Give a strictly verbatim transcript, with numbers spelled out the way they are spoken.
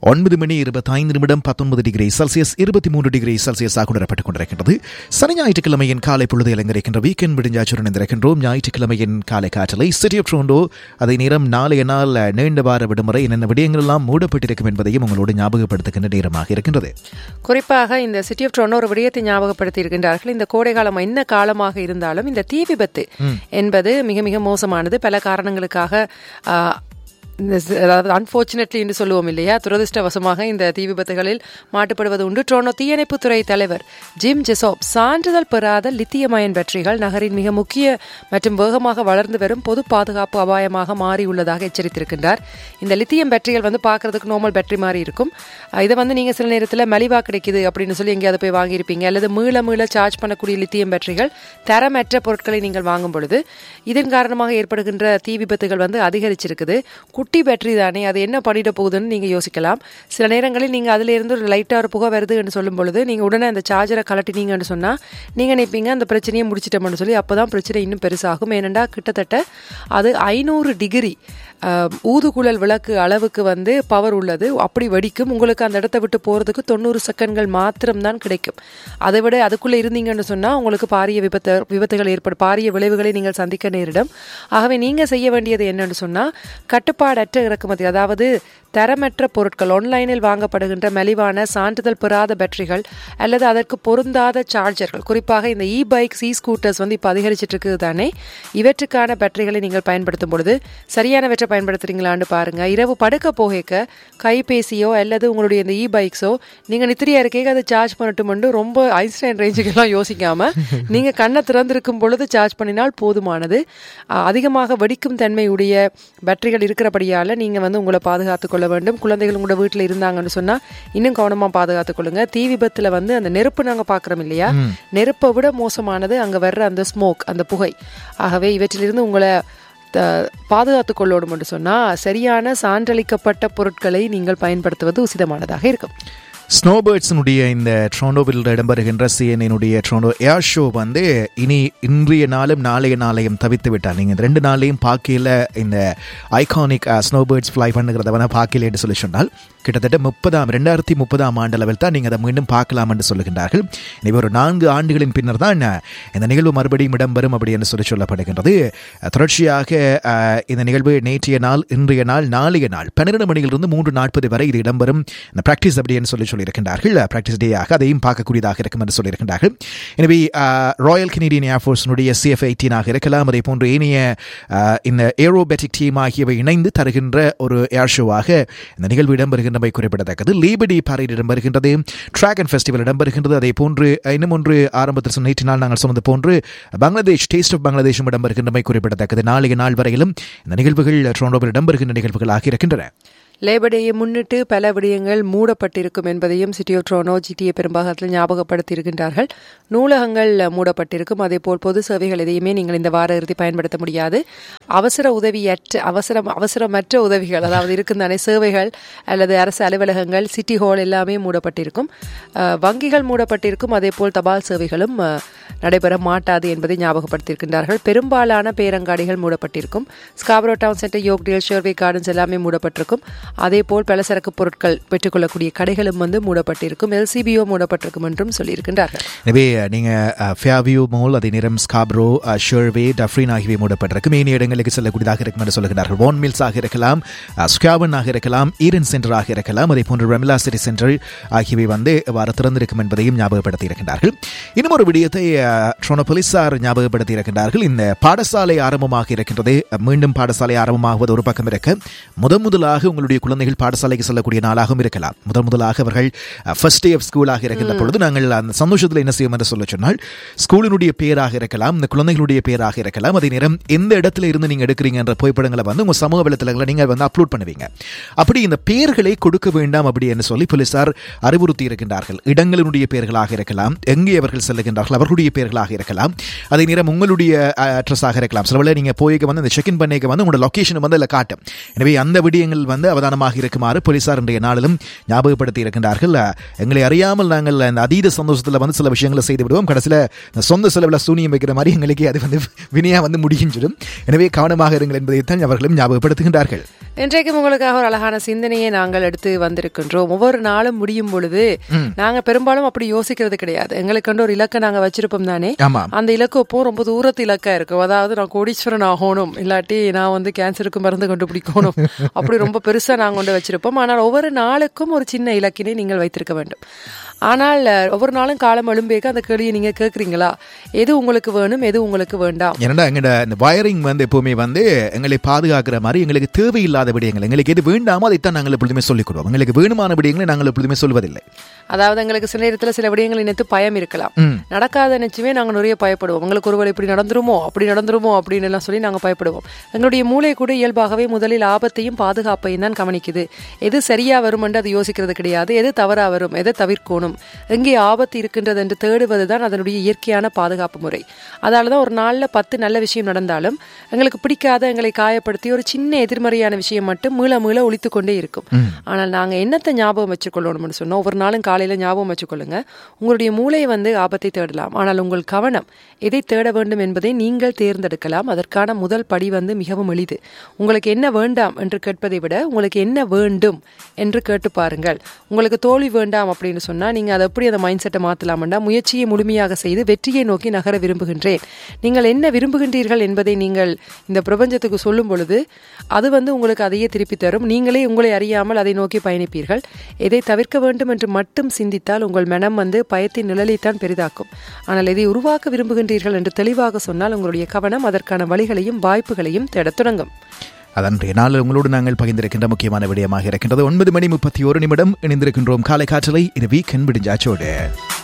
ஒன்பது மணி இருபத்தைந்து நிமிடம் பத்தொன்பது டிகிரி செல்சியஸ் இருபத்தி மூன்று டிகிரி செல்சியஸாக உணரப்பட்டுக் கொண்டிருக்கின்றது. சனி ஞாயிற்றுக்கிழமையின் காலை பொழுது இலங்கரிக்கின்ற வீக்கெண்ட் விடிஞ்சாச்சுடன் இருக்கின்றோம். ஞாயிற்றுக்கிழமையின் காலை காற்றலை சிட்டி ஆஃப் டொரண்டோ அதே நேரம் நாளைய நாள் நீண்ட வார விடுமுறை என்னென்ன விடயங்கள் எல்லாம் மூடப்பட்டிருக்கும் என்பதையும் உங்களோடு ஞாபகப்படுத்துகின்ற நேரமாக இருக்கின்றது. குறிப்பாக இந்த சிட்டி ஆஃப் டொரண்டோ ஒரு விடயத்தை ஞாபகப்படுத்தி இருக்கின்றார்கள். இந்த கோடை காலம் என்ன காலமாக இருந்தாலும் இந்த தீ விபத்து என்பது மிக மிக மோசமானது. பல காரணங்களுக்காக அதாவது அன்பார்ச்சுனேட்லி என்று சொல்லுவோம் இல்லையா, துரதிருஷ்டவசமாக இந்த தீ விபத்துகளில் மாட்டுப்படுவது உண்டு. டொரண்டோ தீயணைப்புத்துறை தலைவர் ஜிம் ஜெசோப் சான்றிதழ் பெறாத லித்தியம் அயன் பேட்டரிகள் நகரின் மிக முக்கிய மற்றும் வேகமாக வளர்ந்து வரும் பொது பாதுகாப்பு அபாயமாக மாறியுள்ளதாக எச்சரித்திருக்கின்றார். இந்த லித்தியம் பேட்டரிகள் வந்து பார்க்கறதுக்கு நார்மல் பேட்டரி மாதிரி இருக்கும். இதை வந்து நீங்கள் சில நேரத்தில் மலிவாக கிடைக்குது அப்படின்னு சொல்லி எங்கேயாவது போய் வாங்கியிருப்பீங்க. அல்லது மீள மீள சார்ஜ் பண்ணக்கூடிய லித்தியம் பேட்டரிகள் தரமற்ற பொருட்களை நீங்கள் வாங்கும் பொழுது இதன் காரணமாக ஏற்படுகின்ற தீ விபத்துகள் வந்து அதிகரிச்சிருக்குது. குட்டி பேட்டரி தானே, அது என்ன பண்ணிட போகுதுன்னு நீங்கள் யோசிக்கலாம். சில நேரங்களில் நீங்கள் அதில் இருந்து ஒரு லைட்டாக ஒரு புகை வருது என்று சொல்லும் பொழுது நீங்கள் உடனே அந்த சார்ஜரை கலட்டினீங்கன்னு சொன்னால் நீங்கள் நினைப்பீங்க அந்த பிரச்சனையை முடிச்சிட்டோம்னு சொல்லி. அப்போ தான் பிரச்சனை இன்னும் பெருசாகும். ஏனெண்டா கிட்டத்தட்ட அது ஐநூறு டிகிரி ஊதுகுழல் விளக்கு அளவுக்கு வந்து பவர் உள்ளது. அப்படி வெடிக்கும். உங்களுக்கு அந்த இடத்த விட்டு போகிறதுக்கு தொண்ணூறு செகண்ட்கள் மாத்திரம்தான் கிடைக்கும். அதை விட அதுக்குள்ளே இருந்தீங்கன்னு சொன்னால் உங்களுக்கு பாரிய விபத்து விபத்துகள் ஏற்படும், பாரிய விளைவுகளை நீங்கள் சந்திக்க நேரிடும். ஆகவே நீங்கள் செய்ய வேண்டியது என்னன்னு சொன்னால் கட்டுப்பாடற்ற இறக்குமதி, அதாவது தரமற்ற பொருட்கள், ஆன்லைனில் வாங்கப்படுகின்ற மலிவான சான்றிதழ் பெறாத பேட்டரிகள் அல்லது அதற்கு பொருந்தாத சார்ஜர்கள், குறிப்பாக இந்த இ பைக்ஸ் இ ஸ்கூட்டர்ஸ் வந்து இப்போ அதிகரிச்சிட்டு இருக்குது தானே, இவற்றுக்கான பேட்டரிகளை நீங்கள் பயன்படுத்தும் பொழுது சரியானவற்றை பயன்படுத்துறீங்களான்னு பாருங்க. இரவு படுக்க போகைக்க கைபேசியோ அல்லது உங்களுடைய இந்த இ பைக்ஸோ நீங்கள் நித்திரியா இருக்கேங்க அதை சார்ஜ் பண்ணட்டும் ரொம்ப ஐன்ஸ்டைன் ரேஞ்சுக்கெல்லாம் யோசிக்காம நீங்கள் கண்ணை திறந்திருக்கும் பொழுது சார்ஜ் பண்ணினால் போதுமானது. அதிகமாக வெடிக்கும் தன்மையுடைய பேட்டரிகள் இருக்கிறபடியால் நீங்கள் வந்து உங்களை பாதுகாத்துக் கொள்ள வேண்டும். குழந்தைகள் உங்களோட வீட்டில் இருந்தாங்கன்னு சொன்னா இன்னும் கவனமா பாதுகாத்துக் கொள்ளுங்க. தீ விபத்துல வந்து அந்த நெருப்பு நாங்க பாக்குறோம் இல்லையா, நெருப்பை விட மோசமானது அங்க வர்ற அந்த ஸ்மோக், அந்த புகை. ஆகவே இவற்றிலிருந்து உங்களை பாதுகாத்துக் கொள்ளணும் என்று சொன்னா சரியான சான்றளிக்கப்பட்ட பொருட்களை நீங்கள் பயன்படுத்துவது உசிதமானதாக இருக்கும். ஸ்னோபேர்ட்ஸினுடைய இந்த டொரண்டோவில் இடம்பெறுகின்ற சிஎன்எனுடைய டொரண்டோ ஏர் ஷோ வந்து இனி இன்றைய நாளும் நாளைய நாளையும் தவிர்த்து விட்டார். நீங்கள் இந்த ரெண்டு நாளையும் பார்க்கல இந்த ஐகானிக் ஸ்னோபேர்ட்ஸ் ஃப்ளை பண்ணுகிறத வந்து பார்க்கல என்று சொல்லி சொன்னால் கிட்டத்தட்ட முப்பதாம் ரெண்டாயிரத்தி முப்பதாம் ஆண்டு அளவில் தான் நீங்கள் அதை மீண்டும் பார்க்கலாம் என்று சொல்லுகின்றார்கள். இனி ஒரு நான்கு ஆண்டுகளின் பின்னர் தான் இந்த நிகழ்வு மறுபடியும் இடம்பெறும் அப்படி என்று சொல்லி சொல்லப்படுகின்றது. தொடர்ச்சியாக இந்த நிகழ்வு நேற்றைய நாள், இன்றைய நாள், நாளைய நாள் பன்னிரண்டு மணியிலிருந்து மூன்று நாற்பது வரை இது இடம்பெறும். இந்த பிராக்டிஸ் அப்படி என்று சொல்லி இருக்கின்றார்கள். பிராக்டிஸ் டேயாக அதையும் பார்க்கக்கூடியதாக இருக்கும் என்று சொல்லியிருக்கின்றார்கள். எனவே ராயல் கெனடியன் ஏர்ஃபோர்ஸினுடைய சிஎஃப் எயிட்டீனாக இருக்கலாம், அதே போன்று ஏனைய இந்த ஏரோபேட்டிக் டீம் ஆகியவை இணைந்து தருகின்ற ஒரு ஏர் ஷோவாக இந்த நிகழ்வு இடம்பெறுகின்றமை குறிப்பிடத்தக்கது. லேபர் டே பரேட் இடம்பெறுகின்றது, ட்ராகன் ஃபெஸ்டிவல் இடம்பெறுகின்றது. அதே போன்று இன்னும் ஒன்று ஆரம்பத்தில் சொன்ன நேற்று நாள் நாங்கள் சொன்னது போன்று பங்களாதேஷ் டேஸ்ட் ஆஃப் பங்களாதேஷும் இடம்பெறுகின்றமை குறிப்பிடத்தக்கது. நாளைய நாள் வரையிலும் இந்த நிகழ்வுகள் டொரண்டோவில் இடம்பெறுகின்ற நிகழ்வுகளாக இருக்கின்றன. லேபர் டேயை முன்னிட்டு பல விடயங்கள் மூடப்பட்டிருக்கும் என்பதையும் சிட்டி ஆஃப் டொரண்டோ ஜிடிஏ பெரும்பாகத்தில் ஞாபகப்படுத்தி இருக்கின்றார்கள். நூலகங்கள் மூடப்பட்டிருக்கும். அதே போல் பொது சேவைகள் எதையுமே நீங்கள் இந்த வார இறுதி பயன்படுத்த முடியாது. அவசர உதவியற்ற அவசரம் அவசரமற்ற உதவிகள், அதாவது இருக்குந்தானே சேவைகள் அல்லது அரசு அலுவலகங்கள், சிட்டி ஹால் எல்லாமே மூடப்பட்டிருக்கும். வங்கிகள் மூடப்பட்டிருக்கும். அதே போல் தபால் சேவைகளும் நடைபெற மாட்டாது என்பதை ஞாபகப்படுத்தியிருக்கின்றார்கள். பெரும்பாலான பேரங்காடிகள் மூடப்பட்டிருக்கும். ஸ்காபரோ டவுன் சென்டர், யோக்டேல், ஷெர்வே கார்டன்ஸ் எல்லாமே மூடப்பட்டிருக்கும். அதே போல் பலசரக்கு பொருட்கள் பெற்றுக்கொள்ளக்கூடிய கடைகளும் வந்து மூடப்பட்டிருக்கும். எல்சிபிஓ மூடப்பட்டிருக்கும் என்றும் சொல்லியிருக்கின்றார்கள். எனவே நீங்கள் ஃபேவியூ மால், அதே நேரம் ஸ்காபரோ, ஷெர்வே, டஃப்ரின் ஆகியவை மூடப்பட்டிருக்கும். ஏனைய இடங்களுக்கு செல்லக்கூடியதாக இருக்கும் என்று சொல்லுகிறார்கள். வான் மில்ஸாக இருக்கலாம், ஸ்காவனாக இருக்கலாம், ஈரன் சென்டராக இருக்கலாம், அதே போன்று ரெமிலா சிட்டி சென்டர் ஆகியவை வந்து வார திறந்திருக்கும் என்பதையும் ஞாபகப்படுத்தி இருக்கின்றார்கள். இன்னும் ஒரு விடயத்தை டொரண்டோ போலீசார் ஞாபகப்படுத்தி இருக்கின்றார்கள். இந்த பாடசாலை ஆரம்பமாக இருக்கின்றது. மீண்டும் பாடசாலை ஆரம்பமாகுவது ஒரு பக்கம் இருக்க, முதன் முதலாக உங்களுடைய குழந்தைகள் பாடசாலைக்கு செல்லக்கூடிய நாளாகவும் இருக்கலாம். முதன் முதலாக அவர்கள் ஃபர்ஸ்ட் டே ஆஃப் ஸ்கூலாக இருக்கின்ற பொழுது நாங்கள் அந்த சந்தோஷத்தில் என்ன செய்யும் என்று சொல்ல சொன்னால் ஸ்கூலினுடைய பேராக இருக்கலாம், இந்த குழந்தைகளுடைய பேராக இருக்கலாம். அதே நேரம் எந்த இடத்துல இருந்து நீங்கள் எடுக்கிறீங்க என்ற புகைப்படங்களை வந்து உங்கள் சமூக வலைத்தளங்களை நீங்கள் வந்து அப்லோட் பண்ணுவீங்க. அப்படி இந்த பெயர்களை கொடுக்க வேண்டாம் அப்படி என்று சொல்லி போலீசார் அறிவுறுத்தி இருக்கின்றார்கள். இடங்களினுடைய பெயர்களாக இருக்கலாம், எங்கே அவர்கள் செல்லுகின்றார்கள் அவர்களுடைய பெயர்களாக இருக்கலாம், அதே நேரம் உங்களுடைய அட்ரஸாக இருக்கலாம். சில வேளை நீங்கள் போய்க்கு வந்து இந்த செக்இன் பண்ணிக்க வந்து உங்களோட லொகேஷன் வந்து அதில் காட்டும். எனவே அந்த விடயங்கள் வந்து அவதானமாக இருக்குமாறு போலீசார் இன்றைய நாளிலும் ஞாபகப்படுத்தி இருக்கின்றார்கள். எங்களை அறியாமல் நாங்கள் இந்த அதீத சந்தோஷத்தில் வந்து சில விஷயங்களை செய்து விடுவோம். கடைசியில் சொந்த செலவில் சூனியம் வைக்கிற மாதிரி எங்களுக்கு அது வந்து வினையா வந்து முடிகின்றது. எனவே கவனமாக இருங்கள் என்பதைத்தான் அவர்களும் ஞாபகப்படுத்துகின்றார்கள். இன்றைக்கு உங்களுக்காக ஒரு அழகான சிந்தனையை நாங்கள் எடுத்து வந்திருக்கின்றோம். ஒவ்வொரு நாளும் முடியும் பொழுது நாங்க பெரும்பாலும் அப்படி யோசிக்கிறது கிடையாது. எங்களுக்கு ஒரு இலக்கை நாங்க வச்சிருப்போம் தானே, அந்த இலக்கு இப்போ ரொம்ப தூரத்து இலக்கா இருக்கும். அதாவது நான் கோடீஸ்வரன் ஆகணும், இல்லாட்டி நான் வந்து கேன்சருக்கு மருந்து கண்டுபிடிக்கணும், அப்படி ரொம்ப பெருசா நாங்க கொண்டு வச்சிருப்போம். ஆனால் ஒவ்வொரு நாளுக்கும் ஒரு சின்ன இலக்கினை நீங்கள் வைத்திருக்க வேண்டும். ஆனால் ஒவ்வொரு நாளும் காலம் எழும்பேக்க அந்த கேள்வியை நீங்க கேட்குறீங்களா, எது உங்களுக்கு வேணும், எது உங்களுக்கு வேண்டாம்? ஏன்னா எங்களோட இந்த வயரிங் வந்து எப்பவுமே வந்து எங்களை பாதுகாக்கிற மாதிரி எங்களுக்கு தேவையில்லாத விடயங்கள், எங்களுக்கு எது வேண்டாமோ அதைத்தான் நாங்கள் எப்பொழுதுமே சொல்லிக் கொடுவோம். எங்களுக்கு வேணுமான விடயங்களை நாங்கள் எப்பொழுதுமே சொல்வதில்லை. அதாவது எங்களுக்கு சில நேரத்தில் சில விடயங்கள் நினைத்து பயம் இருக்கலாம், நடக்காத நினைச்சுமே நாங்கள் நிறைய பயப்படுவோம். எங்களுக்கு ஒருவேளை இப்படி நடந்துருமோ அப்படி நடந்துருமோ அப்படின்னு எல்லாம் சொல்லி நாங்கள் பயப்படுவோம். எங்களுடைய மூளை கூட இயல்பாகவே முதலில் ஆபத்தையும் பாதுகாப்பையும் தான் கவனிக்குது. எது சரியா வரும் என்று அது யோசிக்கிறது கிடையாது, எது தவறா வரும், எதை தவிர்க்கணும், எங்கே ஆபத்து இருக்கின்றது என்று தேடுவது தான் அதனுடைய இயற்கையான பாதுகாப்பு முறை. அதனால தான் ஒரு நாளில் பத்து நல்ல விஷயம் நடந்தாலும் எங்களுக்கு பிடிக்காத, எங்களை காயப்படுத்தி ஒரு சின்ன எதிர்மறையான விஷயம் மட்டும் மீள மீள ஒழித்து கொண்டே இருக்கும். ஆனால் நாங்கள் என்னத்தை ஞாபகம் வச்சுக்கொள்ளணும்னு சொன்னோம், ஒவ்வொரு நாளும் காலையில் ஞாபகம் வச்சுக்கொள்ளுங்க, உங்களுடைய மூளை வந்து ஆபத்தை தேடலாம், ஆனால் உங்கள் கவனம் எதை தேட வேண்டும் என்பதை நீங்கள் தேர்ந்தெடுக்கலாம். அதற்கான முதல் படி வந்து மிகவும் எளிது. உங்களுக்கு என்ன வேண்டாம் என்று கேட்பதை விட உங்களுக்கு என்ன வேண்டும் என்று கேட்டு பாருங்கள். உங்களுக்கு தோல்வி வேண்டாம் அப்படின்னு சொன்னால் நீங்கள் அதை எப்படி அந்த மைண்ட் செட்டை மாற்றலாம்டா, முயற்சியை முழுமையாக செய்து வெற்றியை நோக்கி நகர விரும்புகின்றேன். நீங்கள் என்ன விரும்புகின்றீர்கள் என்பதை நீங்கள் இந்த பிரபஞ்சத்துக்கு சொல்லும் பொழுது அது வந்து உங்களுக்கு அதையே திருப்பி தரும். நீங்களே உங்களை அறியாமல் அதை நோக்கி பயணிப்பீர்கள். எதை தவிர்க்க வேண்டும் என்று மட்டும் சிந்தித்தால் உங்கள் மனம் வந்து பயத்தின் நிழலைத்தான் பெரிதாக்கும். ஆனால் எதை உருவாக்க விரும்புகின்றீர்கள் என்று தெளிவாக சொன்னால் உங்களுடைய கவனம் அதற்கான வழிகளையும் வாய்ப்புகளையும் தேடத் தொடங்கும். அதன்றைய நாள் உங்களோடு நாங்கள் பகிர்ந்திருக்கின்ற முக்கியமான விடயமாக இருக்கின்றது. ஒன்பது மணி முப்பத்தி ஒரு நிமிடம் இணைந்திருக்கின்றோம் காலை காற்றலை. இது வீக்கெண்ட் விடிஞ்சாச்சோடு.